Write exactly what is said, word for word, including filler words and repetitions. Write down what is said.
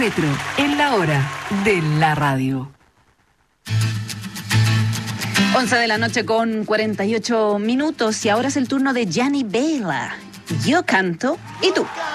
Retro, en la hora de la radio. once de la noche con cuarenta y ocho minutos y ahora es el turno de Gianni Vela. Yo canto y tú.